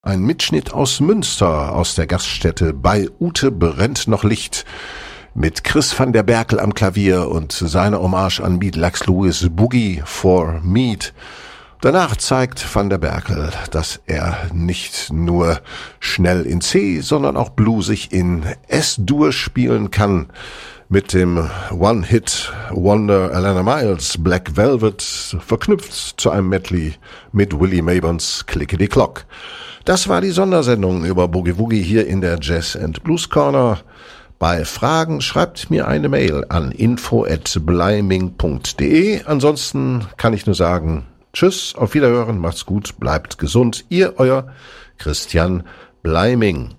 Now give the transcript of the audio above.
ein Mitschnitt aus Münster, aus der Gaststätte Bei Ute brennt noch Licht, mit Chris van der Berkel am Klavier und seiner Hommage an Meat Lux Lewis Boogie for Meat. Danach zeigt Van der Berkel, dass er nicht nur schnell in C, sondern auch bluesig in S-Dur spielen kann. Mit dem One-Hit-Wonder Alana Miles Black Velvet verknüpft zu einem Medley mit Willie Maybons Clickety Clock. Das war die Sondersendung über Boogie Woogie hier in der Jazz & Blues Corner. Bei Fragen schreibt mir eine Mail an info@bleiming.de. Ansonsten kann ich nur sagen, tschüss, auf Wiederhören, macht's gut, bleibt gesund. Ihr, euer Christian Bleiming.